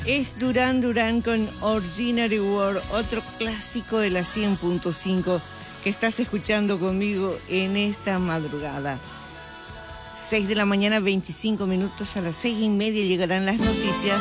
Es Duran Duran con Ordinary World, otro clásico de la 100.5 que estás escuchando conmigo en esta madrugada. 6 de la mañana, 25 minutos, a las 6:30 llegarán las noticias.